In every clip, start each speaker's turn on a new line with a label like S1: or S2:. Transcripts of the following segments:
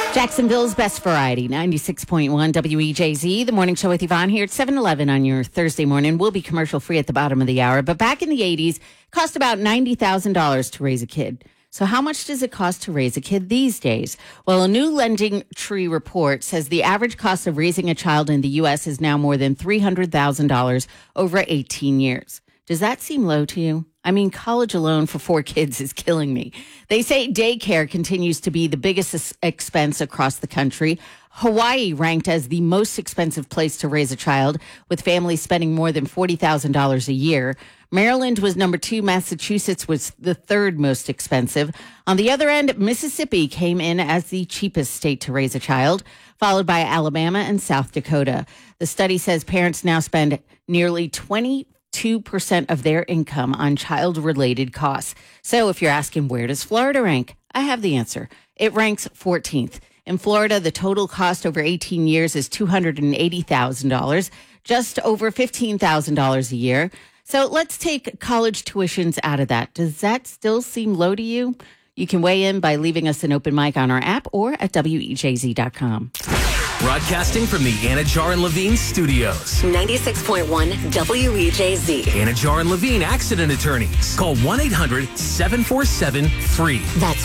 S1: Jacksonville's best variety, 96.1 WEJZ. The morning show with Yvonne here at 7:11 on your Thursday morning. We'll be commercial free at the bottom of the hour. But back in the 80s, it cost about $90,000 to raise a kid. So how much does it cost to raise a kid these days? Well, a new Lending Tree report says the average cost of raising a child in the U.S. is now more than $300,000 over 18 years. Does that seem low to you? I mean, college alone for 4 kids is killing me. They say daycare continues to be the biggest expense across the country. Hawaii ranked as the most expensive place to raise a child, with families spending more than $40,000 a year. Maryland was number 2. Massachusetts was the 3rd most expensive. On the other end, Mississippi came in as the cheapest state to raise a child, followed by Alabama and South Dakota. The study says parents now spend nearly 22% of their income on child-related costs. So if you're asking, where does Florida rank? I have the answer. It ranks 14th. In Florida, the total cost over 18 years is $280,000, just over $15,000 a year. So let's take college tuitions out of that. Does that still seem low to you? You can weigh in by leaving us an open mic on our app or at WEJZ.com.
S2: Broadcasting from the Anajar and Levine studios.
S3: 96.1 WEJZ.
S2: Anajar and Levine Accident Attorneys. Call 1-800-747-FREE.
S3: That's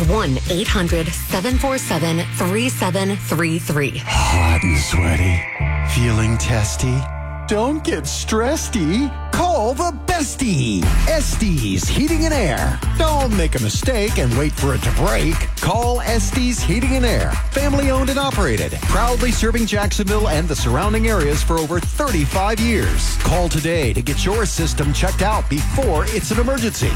S3: 1-800-747-3733.
S4: Hot and sweaty. Feeling testy? Don't get stressedy. Call the bestie. Estes Heating and Air. Don't make a mistake and wait for it to break. Call Estes Heating and Air. Family owned and operated. Proudly serving Jacksonville and the surrounding areas for over 35 years. Call today to get your system checked out before it's an emergency.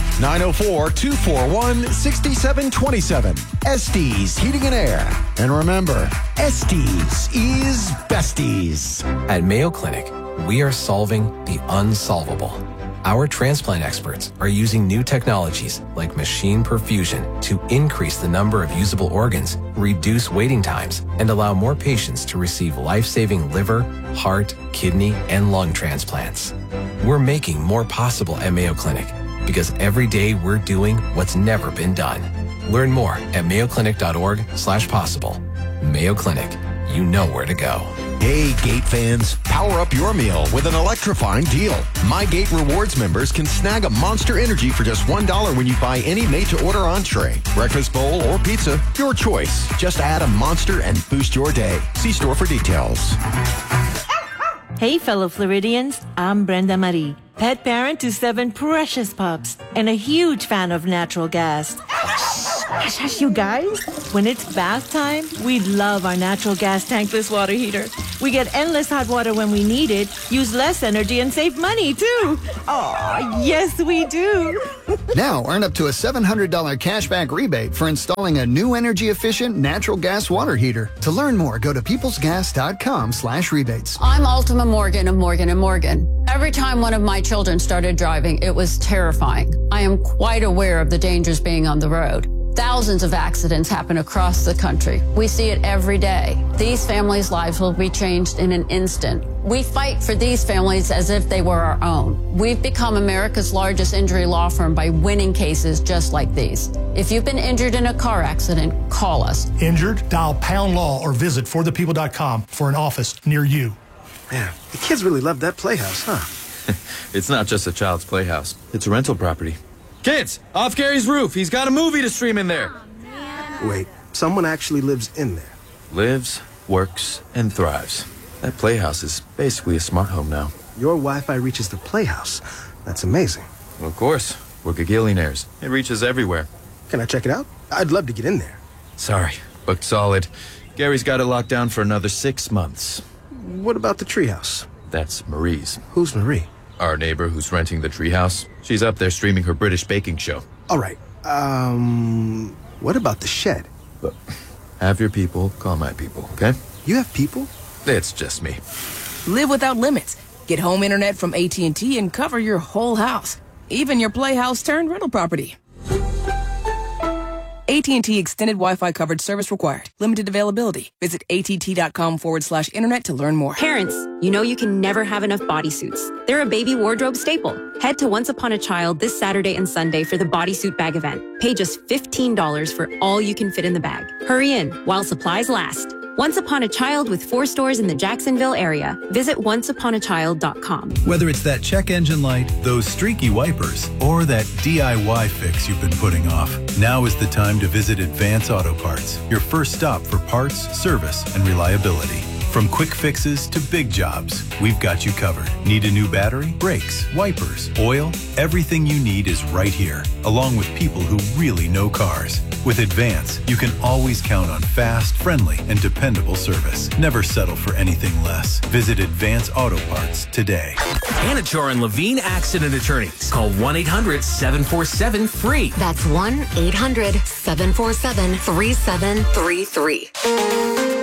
S4: 904-241-6727. Estes Heating and Air. And remember, Estes is besties.
S5: At Mayo Clinic, we are solving the unsolvable. Our transplant experts are using new technologies like machine perfusion to increase the number of usable organs, reduce waiting times, and allow more patients to receive life-saving liver, heart, kidney, and lung transplants. We're making more possible at Mayo Clinic because every day we're doing what's never been done. Learn more at mayoclinic.org/possible. Mayo Clinic, you know where to go.
S4: Hey, Gate fans, power up your meal with an electrifying deal. My Gate Rewards members can snag a Monster Energy for just $1 when you buy any made-to-order entree, breakfast bowl, or pizza. Your choice. Just add a Monster and boost your day. See store for details.
S6: Hey, fellow Floridians, I'm Brenda Marie, pet parent to 7 precious pups and a huge fan of natural gas. Hush, hush, you guys. When it's bath time, we love our natural gas tankless water heater. We get endless hot water when we need it, use less energy, and save money, too. Oh, yes, we do.
S7: Now, earn up to a $700 cashback rebate for installing a new energy-efficient natural gas water heater. To learn more, go to peoplesgas.com/rebates.
S8: I'm Ultima Morgan of Morgan & Morgan. Every time one of my children started driving, it was terrifying. I am quite aware of the dangers being on the road. Thousands of accidents happen across the country. We see it every day. These families' lives will be changed in an instant. We fight for these families as if they were our own. We've become America's largest injury law firm by winning cases just like these. If you've been injured in a car accident, call us.
S9: Injured? Dial Pound Law or visit forthepeople.com for an office near you.
S10: Man, the kids really love that playhouse, huh?
S11: It's not just a child's playhouse. It's a rental property. Kids, off Gary's roof. He's got a movie to stream in there.
S10: Wait, someone actually lives in there?
S11: Lives, works, and thrives. That playhouse is basically a smart home now.
S10: Your Wi-Fi reaches the playhouse. That's amazing.
S11: Well, of course. We're gagillionaires. It reaches everywhere.
S10: Can I check it out? I'd love to get in there.
S11: Sorry, booked solid. Gary's got it locked down for another 6 months.
S10: What about the treehouse?
S11: That's Marie's.
S10: Who's Marie?
S11: Our neighbor who's renting the treehouse. She's up there streaming her British baking show.
S10: All right. What about the shed?
S11: But have your people call my people, okay?
S10: You have people?
S11: It's just me.
S12: Live without limits. Get home internet from AT&T and cover your whole house. Even your playhouse turned rental property. AT&T Extended Wi-Fi coverage service required. Limited availability. Visit att.com/internet to learn more.
S13: Parents, you know you can never have enough bodysuits. They're a baby wardrobe staple. Head to Once Upon a Child this Saturday and Sunday for the bodysuit bag event. Pay just $15 for all you can fit in the bag. Hurry in while supplies last. Once Upon a Child with 4 stores in the Jacksonville area. Visit onceuponachild.com.
S14: Whether it's that check engine light, those streaky wipers, or that DIY fix you've been putting off, now is the time to visit Advance Auto Parts, your first stop for parts, service, and reliability. From quick fixes to big jobs, we've got you covered. Need a new battery, brakes, wipers, oil? Everything you need is right here, along with people who really know cars. With Advance, you can always count on fast, friendly, and dependable service. Never settle for anything less. Visit Advance Auto Parts today.
S2: Anajar and Levine Accident Attorneys. Call 1-800-747-FREE.
S3: That's 1-800-747-3733.